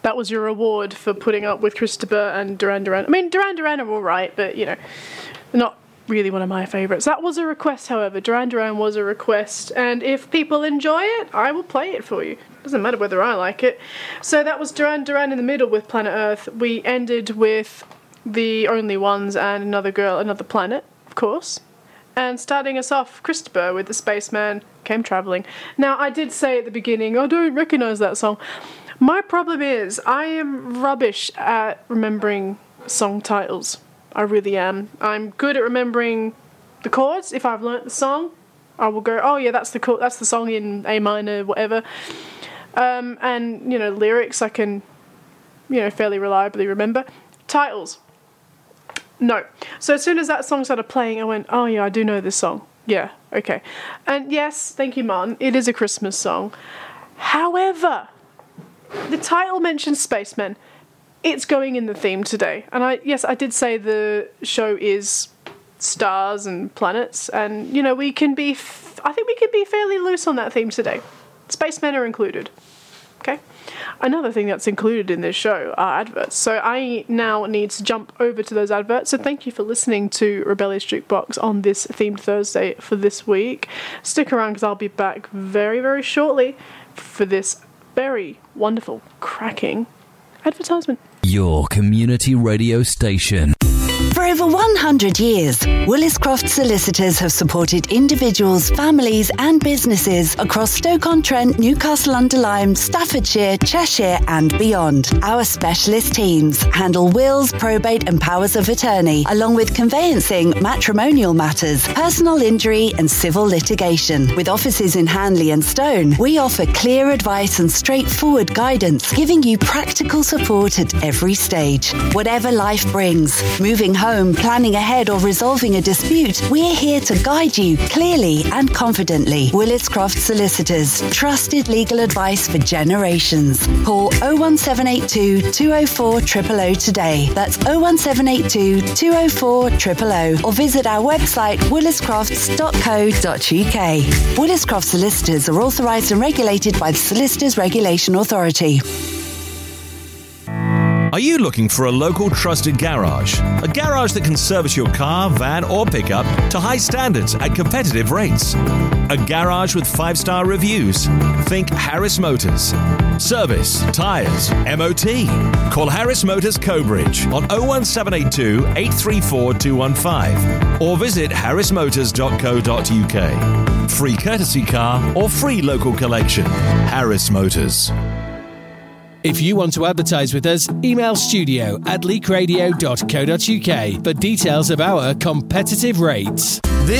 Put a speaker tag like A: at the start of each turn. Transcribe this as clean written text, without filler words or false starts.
A: that was your reward for putting up with Christopher and Duran Duran. I mean, Duran Duran are all right, but, you know, not really one of my favourites. That was a request, however. Duran Duran was a request, and if people enjoy it, I will play it for you. Doesn't matter whether I like it. So that was Duran Duran in the middle with Planet Earth. We ended with The Only Ones and Another Girl, Another Planet, of course. And starting us off, Christopher with The Spaceman Came Travelling. Now, I did say at the beginning, I don't recognise that song. My problem is, I am rubbish at remembering song titles. I really am. I'm good at remembering the chords. If I've learnt the song, I will go, oh yeah, that's the song in A minor, whatever. And, you know, lyrics I can, you know, fairly reliably remember. Titles. No. So as soon as that song started playing, I went, oh yeah, I do know this song. Yeah, okay. And yes, thank you, Martin, it is a Christmas song. However, the title mentions spacemen. It's going in the theme today. And I did say the show is stars and planets, and, you know, I think we can be fairly loose on that theme today. Spacemen are included. Okay? Another thing that's included in this show are adverts. So I now need to jump over to those adverts. So thank you for listening to Rebellious Jukebox on this themed Thursday for this week. Stick around because I'll be back very, very shortly for this very wonderful, cracking advertisement.
B: Your community radio station.
C: For over 100 years, Willis Croft Solicitors have supported individuals, families and businesses across Stoke-on-Trent, Newcastle-under-Lyme, Staffordshire, Cheshire and beyond. Our specialist teams handle wills, probate and powers of attorney, along with conveyancing, matrimonial matters, personal injury and civil litigation. With offices in Hanley and Stone, we offer clear advice and straightforward guidance, giving you practical support at every stage. Whatever life brings, moving home, planning ahead or resolving a dispute, we're here to guide you clearly and confidently. Willis Croft Solicitors, trusted legal advice for generations. Call 01782 204 000 today. That's 01782 204 000 or visit our website williscrofts.co.uk. Willis Croft Solicitors are authorised and regulated by the Solicitors Regulation Authority.
D: Are you looking for a local trusted garage? A garage that can service your car, van or pickup to high standards at competitive rates. A garage with 5-star reviews. Think Harris Motors. Service, tyres, MOT. Call Harris Motors Cobridge on 01782 834 215 or visit harrismotors.co.uk. Free courtesy car or free local collection. Harris Motors.
E: If you want to advertise with us, email studio@leakradio.co.uk for details of our competitive rates.